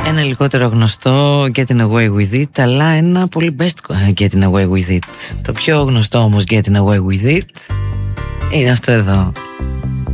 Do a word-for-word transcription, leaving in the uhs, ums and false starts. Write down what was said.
Ένα λιγότερο γνωστό Getting Away With It, αλλά ένα πολύ best Getting Away With It. Το πιο γνωστό όμως Getting Away With It είναι αυτό εδώ.